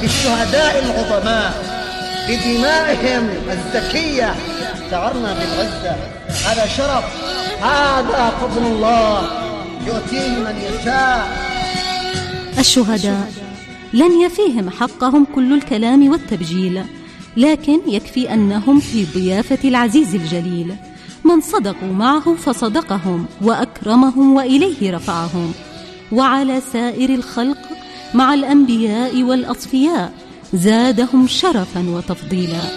الشهداء العظماء بدمائهم الزكية شعرنا بالعزة. هذا شرف، هذا فضل الله يؤتيه من يشاء. الشهداء لن يفيهم حقهم كل الكلام والتبجيل، لكن يكفي أنهم في ضيافة العزيز الجليل، من صدقوا معه فصدقهم وأكرمهم وإليه رفعهم. وعلى سائر الخلق مع الأنبياء والأصفياء زادهم شرفا وتفضيلا.